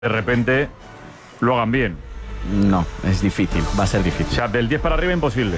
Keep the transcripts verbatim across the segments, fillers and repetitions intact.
de repente lo hagan bien. No, es difícil, va a ser difícil. O sea, del diez para arriba imposible.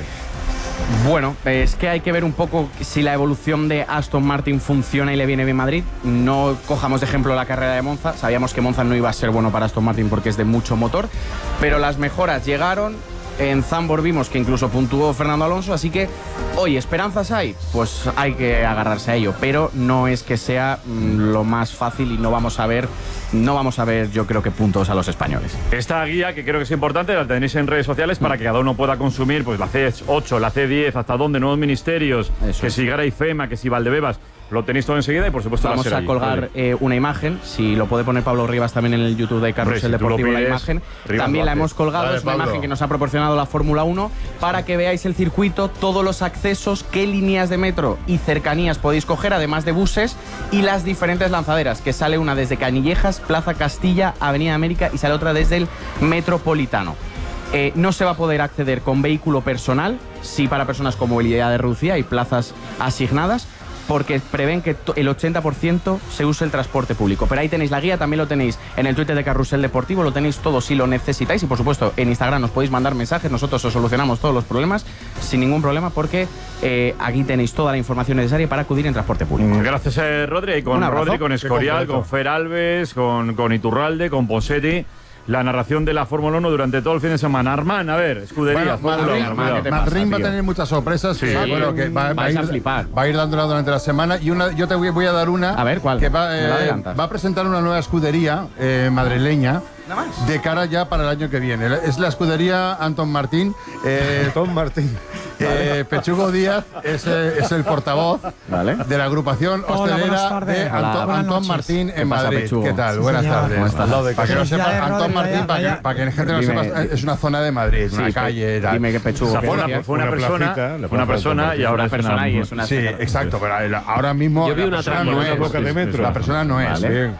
Bueno, es que hay que ver un poco si la evolución de Aston Martin funciona y le viene bien Madrid. No cojamos de ejemplo la carrera de Monza. Sabíamos que Monza no iba a ser bueno para Aston Martin porque es de mucho motor, pero las mejoras llegaron. En Zandvoort vimos que incluso puntuó Fernando Alonso, así que, oye, ¿esperanzas hay? Pues hay que agarrarse a ello, pero no es que sea mmm, lo más fácil y no vamos a ver, no vamos a ver, yo creo que puntos a los españoles. Esta guía, que creo que es importante, la tenéis en redes sociales para que cada uno pueda consumir pues la C ocho, la C diez, hasta dónde, nuevos ministerios, Eso que es. si Gara y FEMA, que si Valdebebas. Lo tenéis todo enseguida y, por supuesto, vamos a colgar eh, una imagen. Si lo puede poner Pablo Rivas también en el YouTube de Carrusel si Deportivo, pides, la imagen. Rivas también la hemos colgado. Vale, es una Pablo. imagen que nos ha proporcionado la Fórmula uno para que veáis el circuito, todos los accesos, qué líneas de metro y cercanías podéis coger, además de buses, y las diferentes lanzaderas, que sale una desde Canillejas, Plaza Castilla, Avenida América, y sale otra desde el Metropolitano. Eh, no se va a poder acceder con vehículo personal, sí para personas con movilidad reducida y plazas asignadas, porque prevén que el ochenta por ciento se use el transporte público. Pero ahí tenéis la guía, también lo tenéis en el Twitter de Carrusel Deportivo, lo tenéis todo si lo necesitáis, y por supuesto en Instagram nos podéis mandar mensajes, nosotros os solucionamos todos los problemas sin ningún problema, porque eh, aquí tenéis toda la información necesaria para acudir en transporte público. Gracias, eh, Rodri, y con Rodri, con Escorial, con Fer Alves, con, con Iturralde, con Ponseti. La narración de la Fórmula uno durante todo el fin de semana. Armán, a ver, escuderías. Bueno, Madrid va a tener muchas sorpresas. Sí, sí, bueno, que va, va, a ir, a flipar. va a ir dándola durante la semana. Y una, yo te voy, voy a dar una. A ver, ¿cuál? Que va, eh, va a presentar una nueva escudería eh, madrileña. De cara ya para el año que viene. Es la escudería Anton Martín. Eh, Anton Martín. Eh, Pechugo Díaz es, eh, es el portavoz vale. de la agrupación hostelera de Anton, Anton Martín en Madrid. Pechugo? ¿Qué tal? Sí, buenas señor. tardes. Para que no sepas, Anton Martín, para que, para que la gente no dime, sepa, es una zona de Madrid, sí, una calle. Dime, dime que Pechugo. O sea, fue una, fue una, una persona, placita, fue una persona y ahora una persona es una, y es una sí, exacto, pero ahora mismo yo vi una persona no es, boca de metro. la persona no es. Bien.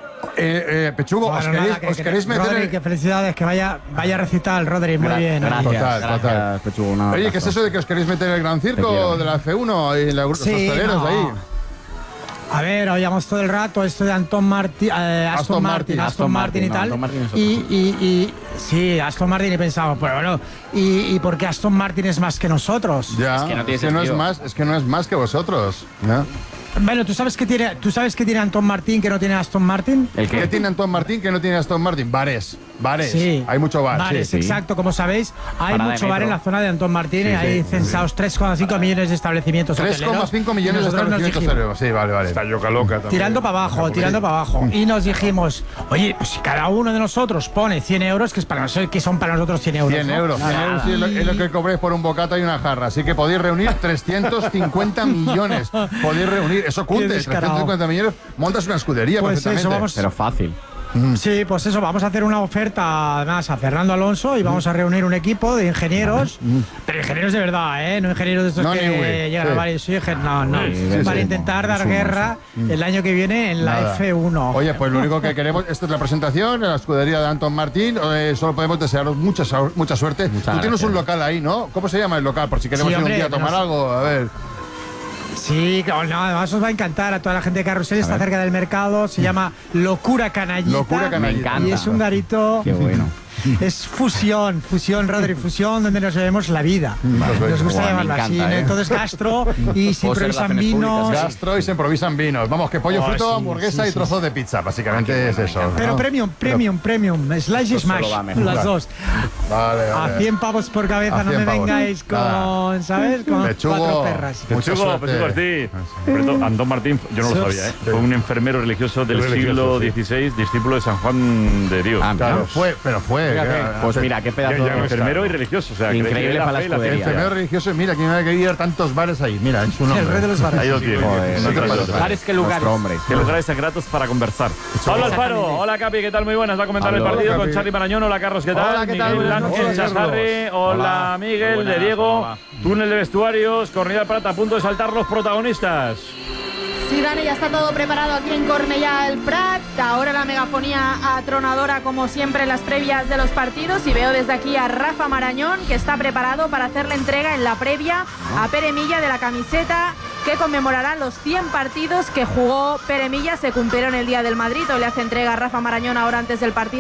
Eh, eh, Pechugo, bueno, ¿os queréis, nada, que, os que, queréis meter Rodri, en... que felicidades, que vaya, vaya a recitar Rodri, muy Gra bien. Gracias, total, gracias, total. Pechugo, no, Oye, ¿qué es eso de que os queréis meter en el gran circo de la F uno y los sí, hosteleros no. ahí? A ver, oíamos todo el rato esto de Anton Martin, eh, Aston, Aston Martin, Martin, Aston Martin y no, tal. Aston Martin es y, y, y sí, Aston Martin y pensamos, pero bueno, ¿y, y por qué Aston Martin es más que nosotros? Ya, es que no, tiene es que no es más, es que no es más que vosotros. ¿Ya? Bueno, ¿tú sabes qué tiene, ¿tú sabes qué tiene Anton Martin que no tiene Aston Martin? ¿El qué? ¿Qué tiene Anton Martín que no tiene Aston Martin? Bares. Bares. Sí. Hay mucho bar. Bares, sí. exacto. Como sabéis, hay Parada mucho de bar en metro. la zona de Anton Martín. Sí, y hay sí, censados tres coma cinco millones de establecimientos tres coma cinco millones de establecimientos hosteleros. Sí, vale, vale. Está Yoca Loca también. Tirando para abajo, tirando para abajo. Y nos dijimos, oye, pues si cada uno de nosotros pone cien euros, que es para nosotros, que son para nosotros cien euros. cien ¿no? euros. cien Nada. euros sí, es, lo, es lo que cobréis por un bocata y una jarra. Así que podéis reunir trescientos cincuenta millones. Podéis reunir. Eso cunde. trescientos cincuenta millones. Montas una escudería Pues perfectamente. eso, vamos. Pero fácil. Sí, pues eso, vamos a hacer una oferta además a Fernando Alonso y vamos a reunir un equipo de ingenieros, pero ingenieros de verdad, ¿eh? No ingenieros de estos No, que ni güey. llegan Sí. a varios hijos, no, no, sí, para sí. intentar dar Eso, guerra el año que viene en la Nada. F uno. Oye, pues lo único que queremos, esta es la presentación, la escudería de Anton Martín, eh, solo podemos desearos mucha, mucha suerte. Muchas Tú tienes gracias. un local ahí, ¿no? ¿Cómo se llama el local? Por si queremos Sí, ir hombre, un día a tomar nos- algo, a ver. Sí, no, además os va a encantar a toda la gente de Carrusel, está cerca del mercado, se llama Locura Canallita. Locura Canallita. Me encanta. Y es un garito. Qué bueno. Es fusión, fusión, Rodri, fusión, donde nos bebemos la vida. Nos gusta Buah, me llamarlo así. encanta, ¿eh? Entonces gastro y se Puedo ser improvisan relaciones vinos. públicas, Gastro y se improvisan vinos. Vamos, que pollo Oh, frito, sí, hamburguesa sí, y sí, trozo de pizza. Básicamente es eso. ¿no? Pero premium, premium, premium. Slice y Esto solo smash. va mejor. Las dos. Vale, A vale. cien pavos por cabeza, A no me cien pavos. vengáis con, Nada. ¿sabes? Con Pechugo. cuatro perras. Mucha Pechugo, suerte. Pechugo, sí. Sobre todo, Antón Martín, yo no lo sabía, ¿eh? Fue un enfermero religioso del Religioso, siglo sí. dieciséis, discípulo de San Juan de Dios. Ah, Claro, mira. fue, pero fue. Fíjate, claro, Pues hace- mira, qué pedazo Ya- ya no de... Enfermero y religioso, o sea, que Increíble le para la la fe y la escudería. ciencia. Enfermero religioso, y mira, aquí me que ir a tantos bares ahí. Mira, es un hombre. El rey de los bares. Ahí lo tiene. Joder, No te sí, pases. sí. ¿Bares qué lugares? Nuestro hombre. Qué lugares secretos para conversar. Pablo Alfaro, hola Capi, ¿qué tal? Muy buenas. Va a comentar el Hola, partido Capi. con Charly Marañón. Hola Carlos, ¿qué tal? Hola, ¿qué tal? Miguel Buenas Ángel noches, Chazarri. Hola, Hola. Miguel, Buenas, de Diego. hola. Túnel de vestuarios, Cornellà Prat a punto de saltar los protagonistas. Sí, Dani, ya está todo preparado aquí en Cornellà el Prat. Ahora la megafonía atronadora, como siempre, en las previas de los partidos. Y veo desde aquí a Rafa Marañón, que está preparado para hacer la entrega en la previa a Pere Milla de la camiseta que conmemorará los cien partidos que jugó Pere Milla. Se cumplieron el día del Madrid. Hoy le hace entrega a Rafa Marañón ahora antes del partido.